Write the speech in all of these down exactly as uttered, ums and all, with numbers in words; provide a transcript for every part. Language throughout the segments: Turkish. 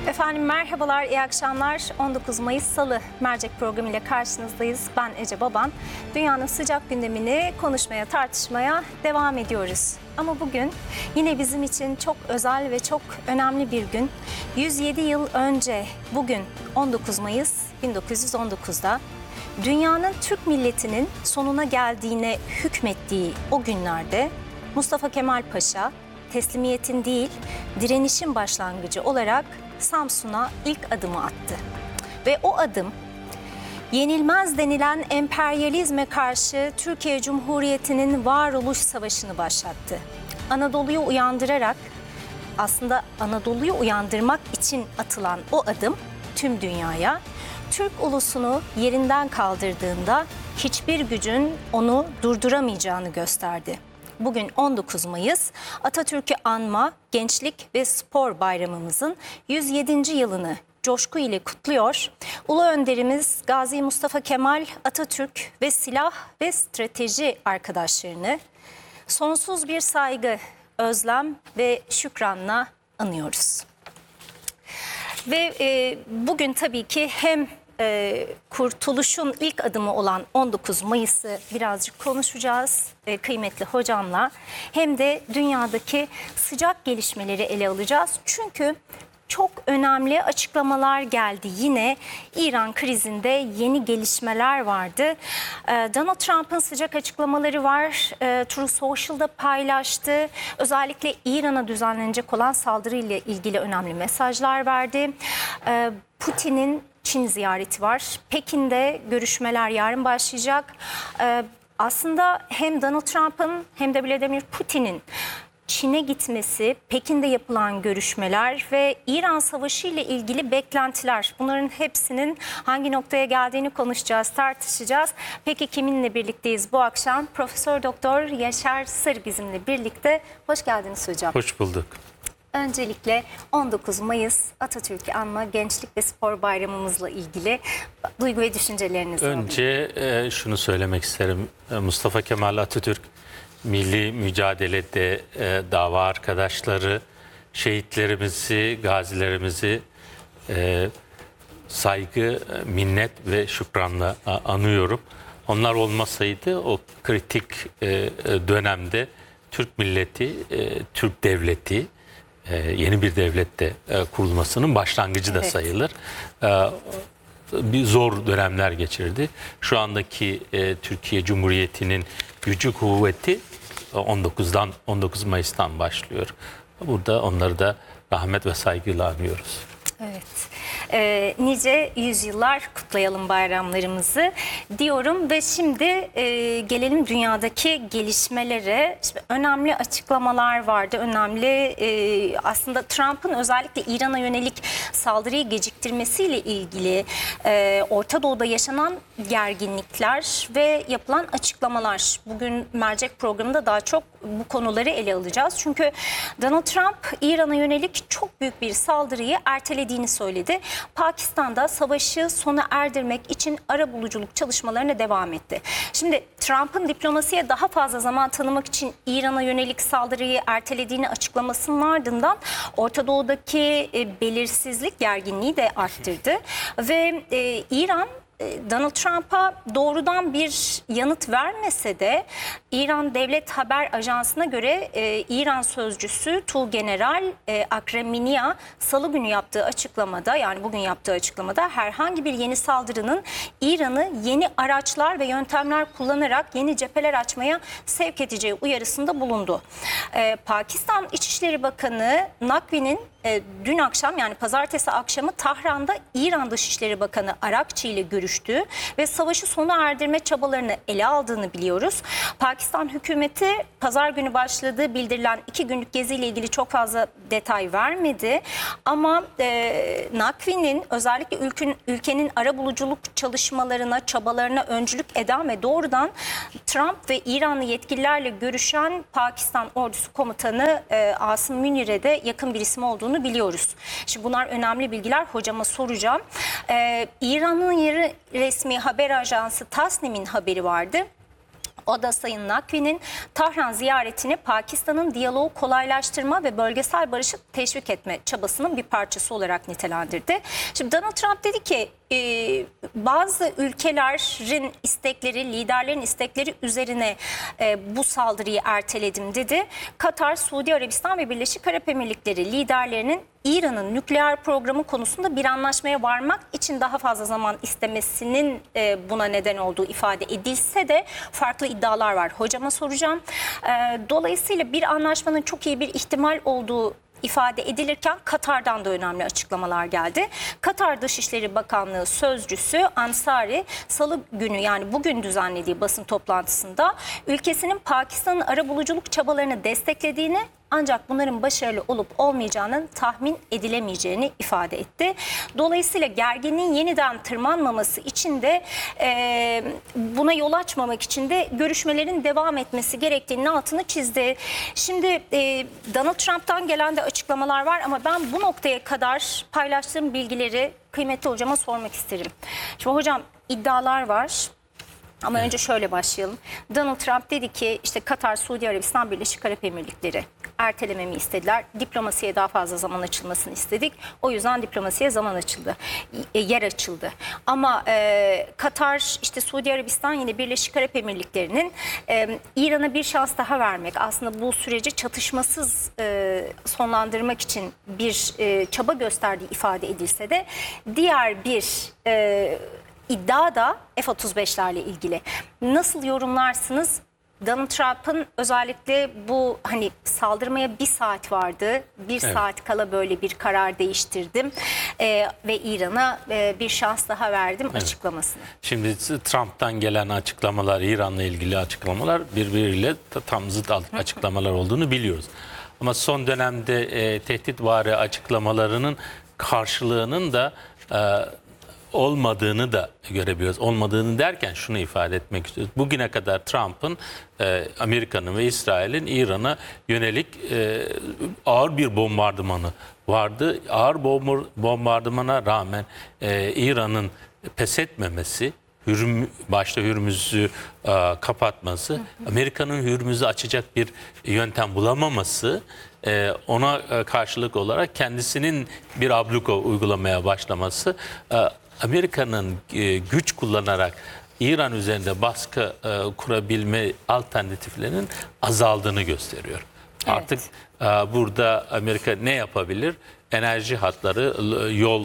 Efendim merhabalar, iyi akşamlar. on dokuz Mayıs Salı mercek programı ile karşınızdayız. Ben Ece Baban. Dünyanın sıcak gündemini konuşmaya, tartışmaya devam ediyoruz. Ama bugün yine bizim için çok özel ve çok önemli bir gün. yüz yedi yıl önce bugün on dokuz Mayıs bin dokuz yüz on dokuz'da dünyanın Türk milletinin sonuna geldiğine hükmettiği o günlerde Mustafa Kemal Paşa teslimiyetin değil, direnişin başlangıcı olarak Samsun'a ilk adımı attı. Ve o adım yenilmez denilen emperyalizme karşı Türkiye Cumhuriyeti'nin varoluş savaşını başlattı. Anadolu'yu uyandırarak, aslında Anadolu'yu uyandırmak için atılan o adım tüm dünyaya Türk ulusunu yerinden kaldırdığında hiçbir gücün onu durduramayacağını gösterdi. Bugün on dokuz Mayıs, Atatürk'ü anma, gençlik ve spor bayramımızın yüz yedinci yılını coşku ile kutluyor. Ulu önderimiz Gazi Mustafa Kemal Atatürk ve silah ve strateji arkadaşlarını sonsuz bir saygı, özlem ve şükranla anıyoruz. Ve e, bugün tabii ki hem e, kurtuluşun ilk adımı olan on dokuz Mayıs'ı birazcık konuşacağız e, kıymetli hocamla. Hem de dünyadaki sıcak gelişmeleri ele alacağız. Çünkü çok önemli açıklamalar geldi. Yine İran krizinde yeni gelişmeler vardı. Donald Trump'ın sıcak açıklamaları var. Truth Social'da paylaştı. Özellikle İran'a düzenlenecek olan saldırıyla ilgili önemli mesajlar verdi. Putin'in Çin ziyareti var. Pekin'de görüşmeler yarın başlayacak. Aslında hem Donald Trump'ın hem de Vladimir Putin'in Çin'e gitmesi, Pekin'de yapılan görüşmeler ve İran Savaşı ile ilgili beklentiler, bunların hepsinin hangi noktaya geldiğini konuşacağız, tartışacağız. Peki kiminle birlikteyiz bu akşam? Profesör Doktor Yaşar Sır bizimle birlikte. Hoş geldiniz hocam. Hoş bulduk. Öncelikle on dokuz Mayıs Atatürk'ü anma Gençlik ve Spor Bayramımızla ilgili duygu ve düşüncelerinizi alayım. Önce e, şunu söylemek isterim. Mustafa Kemal Atatürk milli mücadelede e, dava arkadaşları, şehitlerimizi, gazilerimizi e, saygı, minnet ve şükranla anıyorum. Onlar olmasaydı o kritik e, dönemde Türk milleti, e, Türk devleti, e, yeni bir devlette e, kurulmasının başlangıcı da evet. sayılır. E, bir zor dönemler geçirdi. Şu andaki e, Türkiye Cumhuriyeti'nin gücü, kuvveti on dokuz'dan on dokuz Mayıs'tan başlıyor. Burada onları da rahmet ve saygıyla anıyoruz. Evet. Ee, nice yüzyıllar kutlayalım bayramlarımızı diyorum ve şimdi e, gelelim dünyadaki gelişmelere. İşte önemli açıklamalar vardı. Önemli e, aslında Trump'ın özellikle İran'a yönelik saldırıyı geciktirmesiyle ilgili e, Orta Doğu'da yaşanan gerginlikler ve yapılan açıklamalar. Bugün mercek programında daha çok bu konuları ele alacağız. Çünkü Donald Trump İran'a yönelik çok büyük bir saldırıyı ertelediğini söyledi. Pakistan'da savaşı sona erdirmek için arabuluculuk çalışmalarına devam etti. Şimdi Trump'ın diplomasiye daha fazla zaman tanımak için İran'a yönelik saldırıyı ertelediğini açıklamasının ardından Orta Doğu'daki e, belirsizlik, gerginliği de arttırdı. Ve e, İran Donald Trump'a doğrudan bir yanıt vermese de İran Devlet Haber Ajansı'na göre e, İran sözcüsü Tuğgeneral e, Akreminiya Salı günü yaptığı açıklamada, yani bugün yaptığı açıklamada herhangi bir yeni saldırının İran'ı yeni araçlar ve yöntemler kullanarak yeni cepheler açmaya sevk edeceği uyarısında bulundu. E, Pakistan İçişleri Bakanı Nakvi'nin e, dün akşam, yani pazartesi akşamı Tahran'da İran Dışişleri Bakanı Arakçi ile görüştüğü ve savaşı sona erdirme çabalarını ele aldığını biliyoruz. Pakistan hükümeti pazar günü başladığı bildirilen iki günlük geziyle ilgili çok fazla detay vermedi. Ama e, Nakvi'nin özellikle ülkenin, ülkenin arabuluculuk çalışmalarına, çabalarına öncülük eden ve doğrudan Trump ve İranlı yetkililerle görüşen Pakistan ordusu komutanı e, Asım Münir'e de yakın bir isim olduğunu biliyoruz. Şimdi bunlar önemli bilgiler, hocama soracağım. E, İran'ın yeri resmi haber ajansı Tasnim'in haberi vardı. O da Sayın Nakvi'nin Tahran ziyaretini Pakistan'ın diyaloğu kolaylaştırma ve bölgesel barışı teşvik etme çabasının bir parçası olarak nitelendirdi. Şimdi Donald Trump dedi ki e, bazı ülkelerin istekleri, liderlerin istekleri üzerine e, bu saldırıyı erteledim dedi. Katar, Suudi Arabistan ve Birleşik Arap Emirlikleri liderlerinin İran'ın nükleer programı konusunda bir anlaşmaya varmak için daha fazla zaman istemesinin e, buna neden olduğu ifade edilse de farklı iddialar var. Hocama soracağım. E, dolayısıyla bir anlaşmanın çok iyi bir ihtimal olduğu ifade edilirken Katar'dan da önemli açıklamalar geldi. Katar Dışişleri Bakanlığı Sözcüsü Ansari Salı günü, yani bugün düzenlediği basın toplantısında ülkesinin Pakistan'ın arabuluculuk çabalarını desteklediğini, ancak bunların başarılı olup olmayacağının tahmin edilemeyeceğini ifade etti. Dolayısıyla gerginliğin yeniden tırmanmaması için de e, buna yol açmamak için de görüşmelerin devam etmesi gerektiğinin altını çizdi. Şimdi e, Donald Trump'tan gelen de açıklamalar var ama ben bu noktaya kadar paylaştığım bilgileri kıymetli hocama sormak isterim. Şimdi hocam, iddialar var. Ama önce şöyle başlayalım. Donald Trump dedi ki işte Katar, Suudi Arabistan, Birleşik Arap Emirlikleri ertelememi istediler. Diplomasiye daha fazla zaman açılmasını istedik. O yüzden diplomasiye zaman açıldı. Yer açıldı. Ama e, Katar, işte Suudi Arabistan, yine Birleşik Arap Emirlikleri'nin e, İran'a bir şans daha vermek, aslında bu süreci çatışmasız e, sonlandırmak için bir e, çaba gösterdiği ifade edilse de diğer bir e, İddia da F otuz beşlerle ilgili. Nasıl yorumlarsınız? Donald Trump'ın özellikle bu hani saldırmaya bir saat vardı. Bir evet. saat kala böyle bir karar değiştirdim ee, ve İran'a e, bir şans daha verdim evet. açıklamasını. Şimdi Trump'tan gelen açıklamalar, İran'la ilgili açıklamalar birbiriyle tam zıt açıklamalar olduğunu biliyoruz. Ama son dönemde e, tehditvari açıklamalarının karşılığının da e, olmadığını da görebiliyoruz. Olmadığını derken şunu ifade etmek istiyoruz. Bugüne kadar Trump'ın, e, Amerika'nın ve İsrail'in İran'a yönelik e, ağır bir bombardımanı vardı. Ağır bombardımana rağmen e, İran'ın pes etmemesi, Hürm, başta Hürmüz'ü e, kapatması, Amerika'nın Hürmüz'ü açacak bir yöntem bulamaması, e, ona e, karşılık olarak kendisinin bir abluka uygulamaya başlaması, e, Amerika'nın e, güç kullanarak İran üzerinde baskı e, kurabilme alternatiflerinin azaldığını gösteriyor. Evet. Artık e, burada Amerika ne yapabilir? Enerji hatları, yol,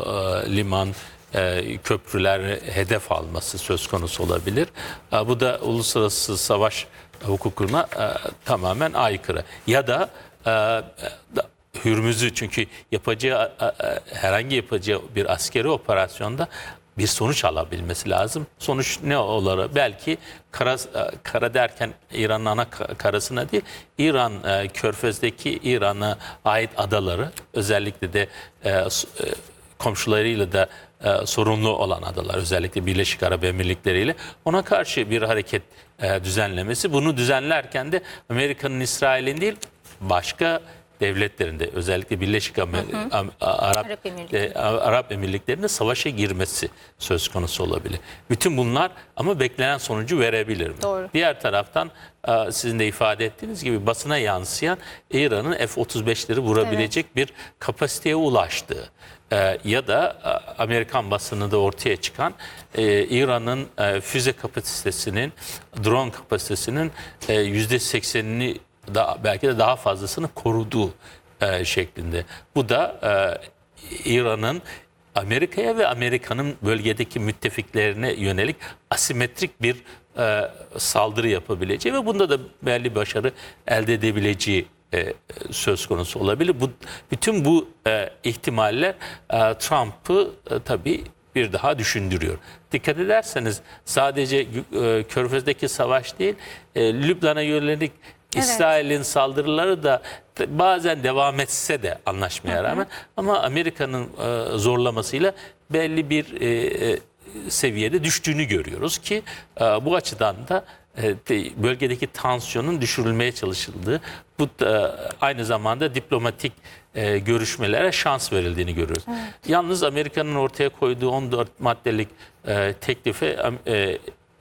e, liman, e, köprüler hedef alması söz konusu olabilir. E, bu da uluslararası savaş hukukuna e, tamamen aykırı. Ya da e, da, Hürmüz'ü, çünkü yapacağı herhangi yapacağı bir askeri operasyonda bir sonuç alabilmesi lazım. Sonuç ne olur? Belki kara, kara derken İran'ın ana karasına değil, İran Körfez'deki İran'a ait adaları, özellikle de komşularıyla da sorunlu olan adalar, özellikle Birleşik Arap Emirlikleri ile ona karşı bir hareket düzenlemesi. Bunu düzenlerken de Amerika'nın, İsrail'in değil, başka devletlerinde, özellikle Birleşik Amer hı hı. Arap, Arap, Emirlikleri. e, Arap Emirlikleri'nde savaşa girmesi söz konusu olabilir. Bütün bunlar ama beklenen sonucu verebilir mi? Doğru. Diğer taraftan e, sizin de ifade ettiğiniz gibi basına yansıyan İran'ın F otuz beşleri vurabilecek evet. bir kapasiteye ulaştığı e, ya da e, Amerikan basını da ortaya çıkan e, İran'ın e, füze kapasitesinin, drone kapasitesinin e, yüzde seksenini da belki de daha fazlasını koruduğu e, şeklinde. Bu da e, İran'ın Amerika'ya ve Amerika'nın bölgedeki müttefiklerine yönelik asimetrik bir e, saldırı yapabileceği ve bunda da belli başarı elde edebileceği e, söz konusu olabilir. Bu bütün bu e, ihtimaller e, Trump'ı e, tabii bir daha düşündürüyor. Dikkat ederseniz sadece e, Körfez'deki savaş değil, e, Lübnan'a yönelik Evet. İsrail'in saldırıları da bazen devam etse de anlaşmaya rağmen, hı hı. ama Amerika'nın e, zorlamasıyla belli bir e, seviyede düştüğünü görüyoruz ki e, bu açıdan da e, bölgedeki tansiyonun düşürülmeye çalışıldığı, bu da aynı zamanda diplomatik e, görüşmelere şans verildiğini görüyoruz. Evet. Yalnız Amerika'nın ortaya koyduğu on dört maddelik e, teklife e,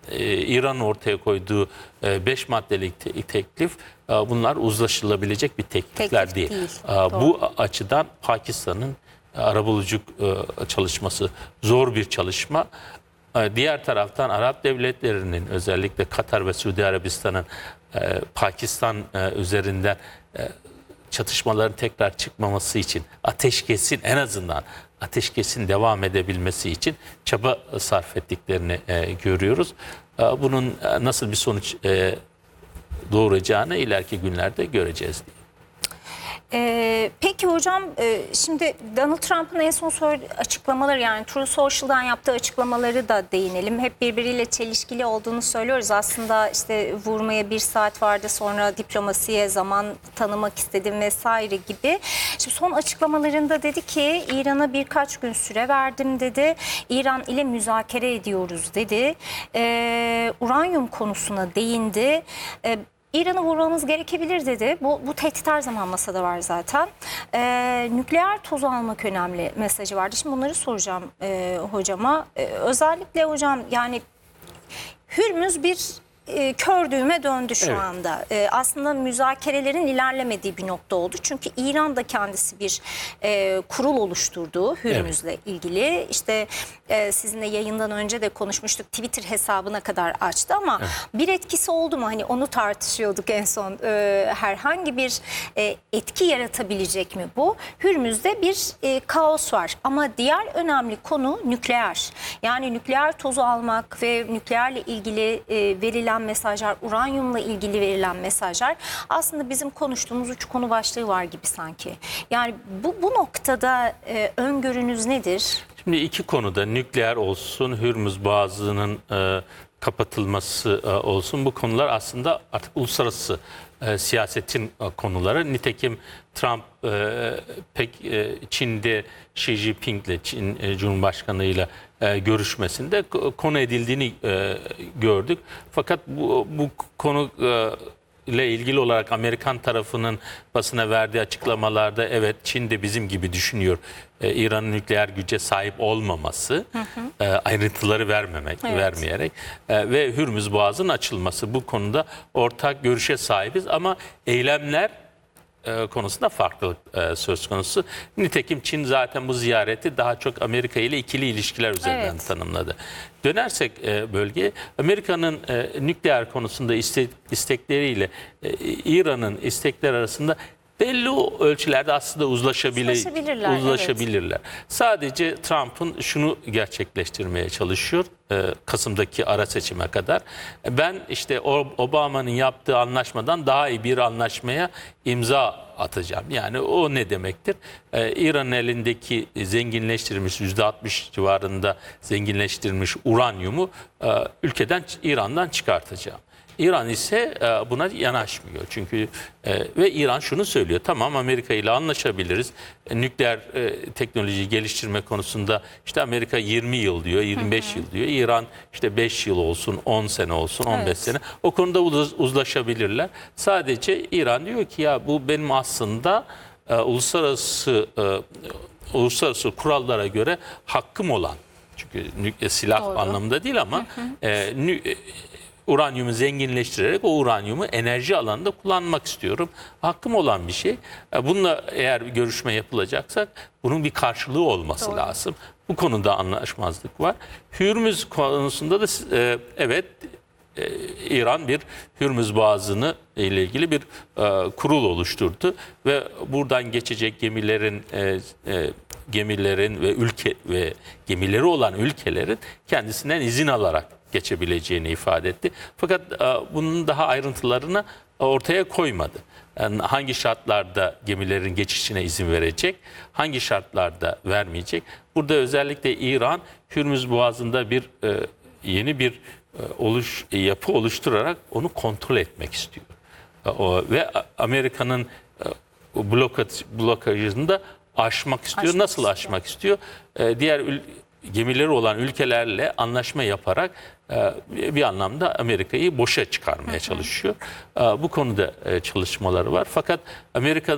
e, İran'ın ortaya koyduğu e, beş maddelik te- teklif e, bunlar uzlaşılabilecek bir teklifler Teklif değil. değil, E, doğru. bu açıdan Pakistan'ın e, arabuluculuk e, çalışması zor bir çalışma. E, diğer taraftan Arap devletlerinin, özellikle Katar ve Suudi Arabistan'ın e, Pakistan e, üzerinden e, çatışmaların tekrar çıkmaması için, ateşkesin, en azından ateşkesin devam edebilmesi için çaba sarf ettiklerini e, görüyoruz. E, bunun e, nasıl bir sonuç e, doğuracağını ileriki günlerde göreceğiz diye. Ee, peki hocam, e, şimdi Donald Trump'ın en son söylediği açıklamaları, yani True Social'dan yaptığı açıklamaları da değinelim. Hep birbiriyle çelişkili olduğunu söylüyoruz. Aslında işte vurmaya bir saat vardı, sonra diplomasiye zaman tanımak istedim vesaire gibi. Şimdi son açıklamalarında dedi ki İran'a birkaç gün süre verdim dedi. İran ile müzakere ediyoruz dedi. Ee, uranyum konusuna değindi. Ee, İran'ı vurmamız gerekebilir dedi. Bu, bu tehdit her zaman masada var zaten. Ee, nükleer tozu almak önemli mesajı vardı. Şimdi bunları soracağım e, hocama. Ee, özellikle hocam, yani Hürmüz bir e, kör düğme döndü şu Evet. anda. E, aslında müzakerelerin ilerlemediği bir nokta oldu. Çünkü İran da kendisi bir e, kurul oluşturdu Hürmüz'le Evet. ilgili. İşte e, sizinle yayından önce de konuşmuştuk. Twitter hesabına kadar açtı ama Evet. bir etkisi oldu mu? Hani onu tartışıyorduk en son. E, herhangi bir e, etki yaratabilecek mi bu? Hürmüz'de bir e, kaos var. Ama diğer önemli konu nükleer. Yani nükleer tozu almak ve nükleerle ilgili e, verilen mesajlar, uranyumla ilgili verilen mesajlar, aslında bizim konuştuğumuz üç konu başlığı var gibi sanki. Yani bu, bu noktada e, öngörünüz nedir? Şimdi iki konuda, nükleer olsun, Hürmüz Boğazı'nın e, kapatılması e, olsun, bu konular aslında artık uluslararası e, siyasetin e, konuları. Nitekim Trump e, pek e, Çin'de Xi Jinping'le, Çin e, Cumhurbaşkanı'yla e, görüşmesinde konu edildiğini e, gördük. Fakat bu, bu konu e, ile ilgili olarak Amerikan tarafının basına verdiği açıklamalarda evet, Çin de bizim gibi düşünüyor. Ee, İran'ın nükleer güce sahip olmaması, hı hı. E, ayrıntıları vermemek, Evet. vermeyerek e, ve Hürmüz Boğazı'nın açılması, bu konuda ortak görüşe sahibiz ama eylemler e, konusunda farklılık e, söz konusu. Nitekim Çin zaten bu ziyareti daha çok Amerika ile ikili ilişkiler üzerinden Evet. tanımladı. Dönersek e, bölgeye, Amerika'nın e, nükleer konusunda iste, istekleriyle e, İran'ın istekleri arasında belli ölçülerde aslında uzlaşabilir, Uzlaşabilirler, uzlaşabilirler. Sadece Trump'ın şunu gerçekleştirmeye çalışıyor e, Kasım'daki ara seçime kadar. Ben işte Obama'nın yaptığı anlaşmadan daha iyi bir anlaşmaya imza atacağım. Yani o ne demektir? Ee, İran'ın elindeki zenginleştirilmiş, yüzde altmış civarında zenginleştirilmiş uranyumu e, ülkeden, İran'dan çıkartacağım. İran ise e, buna yanaşmıyor. Çünkü e, ve İran şunu söylüyor: tamam, Amerika ile anlaşabiliriz. E, nükleer e, teknolojiyi geliştirme konusunda işte Amerika yirmi yıl diyor, yirmi beş hı hı. yıl diyor. İran işte beş yıl olsun, on sene olsun, on beş evet. sene. O konuda uz uzlaşabilirler. Sadece İran diyor ki ya bu benim aslında e, uluslararası e, uluslararası kurallara göre hakkım olan, çünkü nük- silah Doğru. anlamında değil ama hı hı. E, nü uranyumu zenginleştirerek o uranyumu enerji alanında kullanmak istiyorum. Hakkım olan bir şey. Bununla eğer bir görüşme yapılacaksak bunun bir karşılığı olması Doğru. lazım. Bu konuda anlaşmazlık var. Hürmüz konusunda da e, evet e, İran bir Hürmüz Boğazı'nı ile ilgili bir e, kurul oluşturdu ve buradan geçecek gemilerin e, e, gemilerin ve ülke ve gemileri olan ülkelerin kendisinden izin alarak geçebileceğini ifade etti. Fakat e, bunun daha ayrıntılarını ortaya koymadı. Yani hangi şartlarda gemilerin geçişine izin verecek, hangi şartlarda vermeyecek. Burada özellikle İran Hürmüz Boğazı'nda bir e, yeni bir e, oluş yapı oluşturarak onu kontrol etmek istiyor. E, o, ve Amerika'nın e, blokaj, blokajını da aşmak istiyor. Aşmak Nasıl istiyor. aşmak istiyor? E, diğer gemileri olan ülkelerle anlaşma yaparak bir anlamda Amerika'yı boşa çıkarmaya çalışıyor. Bu konuda çalışmaları var. Fakat Amerika